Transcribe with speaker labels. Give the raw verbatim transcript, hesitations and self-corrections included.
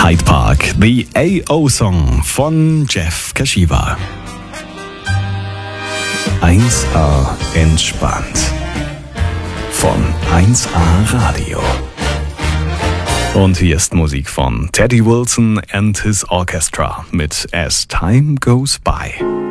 Speaker 1: Hyde Park, The A O Song von Jeff Kashiwa. eins A entspannt von eins A Radio. Und hier ist Musik von Teddy Wilson and his Orchestra mit As Time Goes By.